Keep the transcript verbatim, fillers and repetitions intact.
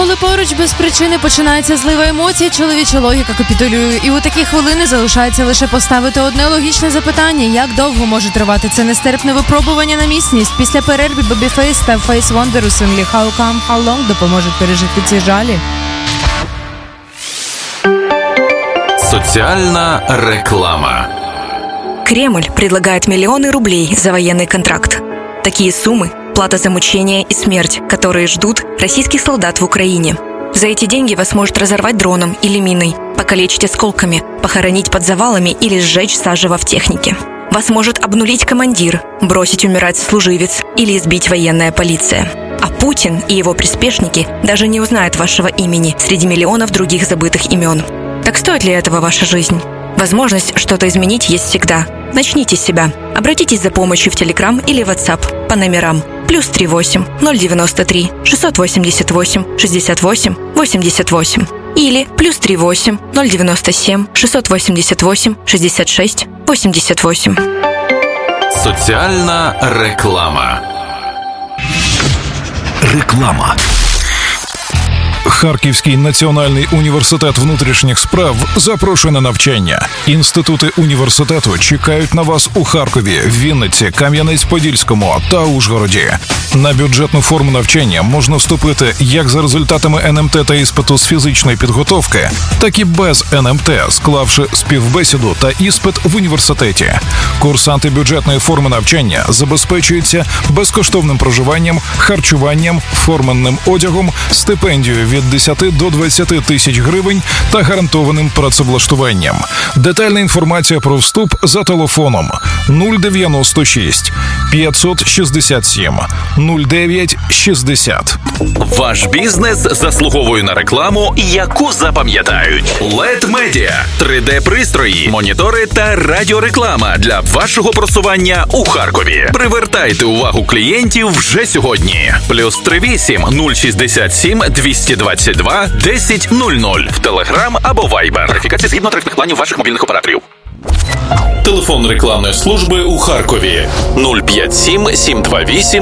Коли поруч без причини починається злива емоцій, чоловіча логіка капітулює. І у такі хвилини залишається лише поставити одне логічне запитання: як довго може тривати це нестерпне випробування на міцність? Після перерви Babyface та Face Wonder у синглі How Come, How Long допоможуть пережити ці жалі. Социальная реклама. Кремль предлагает миллионы рублей за военный контракт. Такие суммы – плата за мучения и смерть, которые ждут российских солдат в Украине. За эти деньги вас может разорвать дроном или миной, покалечить осколками, похоронить под завалами или сжечь заживо в технике. Вас может обнулить командир, бросить умирать служивец или избить военная полиция. А Путин и его приспешники даже не узнают вашего имени среди миллионов других забытых имен. Так стоит ли этого ваша жизнь? Возможность что-то изменить есть всегда. Начните с себя. Обратитесь за помощью в Telegram или WhatsApp по номерам плюс три восемь ноль девяносто три шестьсот восемьдесят восемь шестьдесят восемь восемьдесят восемь или плюс три восемь ноль девяносто семь шестьсот восемьдесят восемь шестьдесят шесть восемьдесят восемь. Соціальна реклама. Реклама. Харківський національний університет внутрішніх справ запрошує на навчання. Інститути університету чекають на вас у Харкові, Вінниці, Кам'янець-Подільському та Ужгороді. На бюджетну форму навчання можна вступити як за результатами ен ем те та іспиту з фізичної підготовки, так і без ен ем те, склавши співбесіду та іспит в університеті. Курсанти бюджетної форми навчання забезпечуються безкоштовним проживанням, харчуванням, форменним одягом, стипендією від десяти до двадцяти тисяч гривень та гарантованим працевлаштуванням. Детальна інформація про вступ за телефоном нуль дев'яносто шість п'ятсот шістдесят сім нуль дев'ять шістдесят. Ваш бізнес заслуговує на рекламу, яку запам'ятають. лед Media – три де-пристрої, монітори та радіореклама для вашого просування у Харкові. Привертайте увагу клієнтів вже сьогодні. Плюс три вісім нуль шістдесят сім двісті двадцять два десять нуль нуль в Telegram або Viber. Верифікація згідно тарифних планів ваших мобільних операторів. Телефон рекламної служби у Харкові нуль п'ять сім сім два вісім